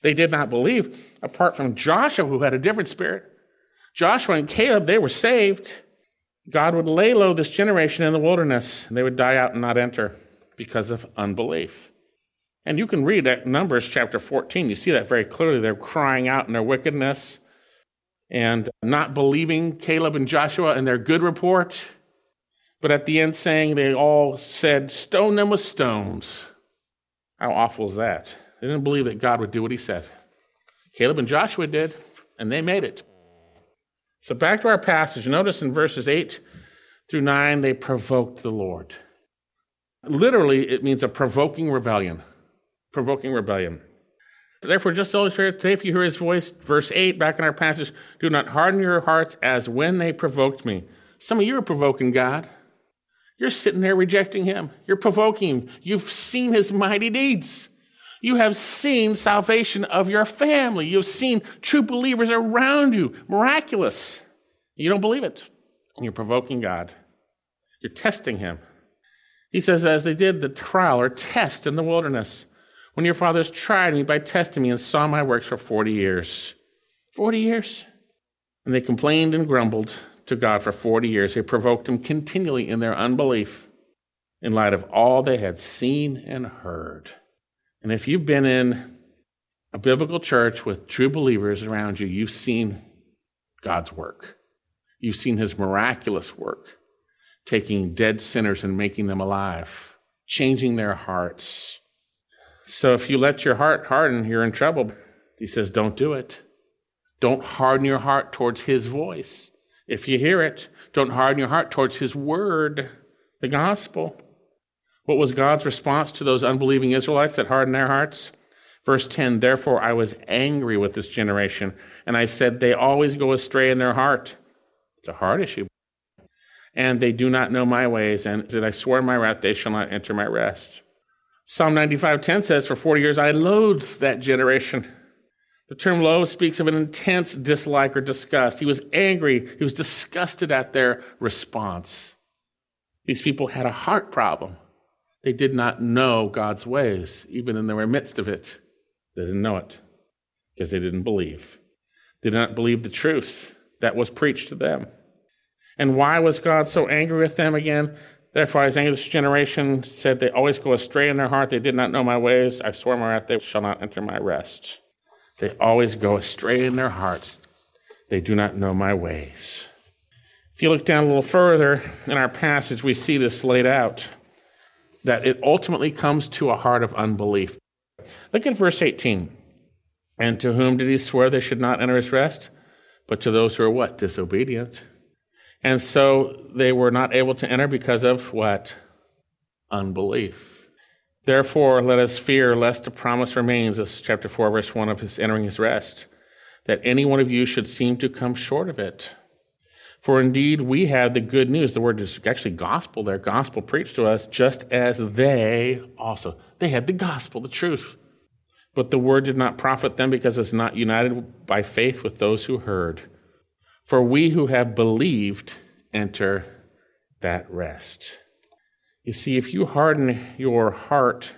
They did not believe apart from Joshua, who had a different spirit. Joshua and Caleb, they were saved. God would lay low this generation in the wilderness, and they would die out and not enter because of unbelief. And you can read at Numbers chapter 14. You see that very clearly. They're crying out in their wickedness and not believing Caleb and Joshua in their good report. But at the end saying, they all said, stone them with stones. How awful is that? They didn't believe that God would do what he said. Caleb and Joshua did, and they made it. So back to our passage. Notice in verses 8 through 9, they provoked the Lord. Literally, it means a provoking rebellion. Provoking rebellion. Therefore, just to illustrate, today if you hear his voice, verse 8, back in our passage, do not harden your hearts as when they provoked me. Some of you are provoking God. You're sitting there rejecting him. You're provoking him. You've seen his mighty deeds. You have seen salvation of your family. You've seen true believers around you. Miraculous. You don't believe it. And you're provoking God. You're testing him. He says, as they did the trial or test in the wilderness, when your fathers tried me by testing me and saw my works for 40 years. 40 years. And they complained and grumbled to God for 40 years. They provoked him continually in their unbelief in light of all they had seen and heard. And if you've been in a biblical church with true believers around you, you've seen God's work. You've seen his miraculous work, taking dead sinners and making them alive, changing their hearts. So if you let your heart harden, you're in trouble. He says, don't do it. Don't harden your heart towards his voice. If you hear it, don't harden your heart towards his word, the gospel. What was God's response to those unbelieving Israelites that hardened their hearts? Verse 10, therefore I was angry with this generation, and I said, they always go astray in their heart. It's a heart issue. And they do not know my ways, and did I swear in my wrath, they shall not enter my rest. Psalm 95:10 says, for 40 years I loathed that generation. The term loathe speaks of an intense dislike or disgust. He was angry. He was disgusted at their response. These people had a heart problem. They did not know God's ways, even in the midst of it. They didn't know it because they didn't believe. They did not believe the truth that was preached to them. And why was God so angry with them again? Therefore I was angry with this generation, said they always go astray in their heart. They did not know my ways. I swore in my wrath, they shall not enter my rest. They always go astray in their hearts. They do not know my ways. If you look down a little further in our passage, we see this laid out, that it ultimately comes to a heart of unbelief. Look at verse 18. And to whom did he swear they should not enter his rest? But to those who are what? Disobedient. And so they were not able to enter because of what? Unbelief. Therefore, let us fear lest the promise remains, this is chapter 4, verse 1 of his entering his rest, that any one of you should seem to come short of it. For indeed, we have the good news. The word is actually gospel there. Gospel preached to us just as they also. They had the gospel, the truth. But the word did not profit them because it's not united by faith with those who heard. For we who have believed enter that rest. You see, if you harden your heart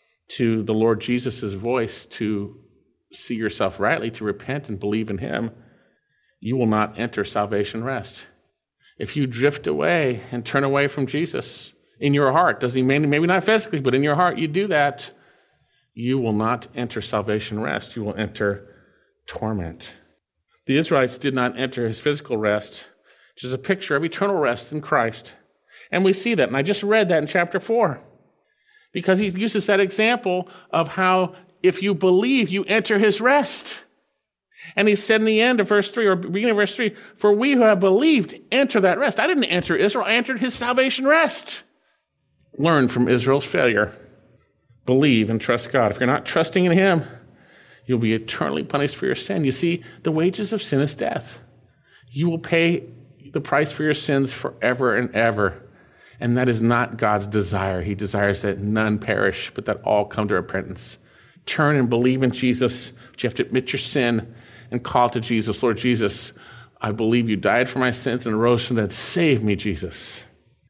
to the Lord Jesus' voice to see yourself rightly, to repent and believe in him, you will not enter salvation rest. If you drift away and turn away from Jesus in your heart, doesn't he mean maybe not physically, but in your heart you do that, you will not enter salvation rest. You will enter torment. The Israelites did not enter his physical rest, which is a picture of eternal rest in Christ. And we see that, and I just read that in chapter 4, because he uses that example of how if you believe, you enter his rest. And he said in the end of verse 3, or beginning of verse 3, for we who have believed enter that rest. I didn't enter Israel, I entered his salvation rest. Learn from Israel's failure. Believe and trust God. If you're not trusting in him, you'll be eternally punished for your sin. You see, the wages of sin is death. You will pay the price for your sins forever and ever. And that is not God's desire. He desires that none perish, but that all come to repentance. Turn and believe in Jesus. But you have to admit your sin and call to Jesus. Lord Jesus, I believe you died for my sins and rose from the dead. Save me, Jesus.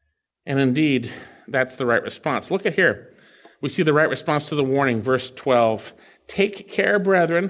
And indeed, that's the right response. Look at here. We see the right response to the warning, verse 12. Take care, brethren,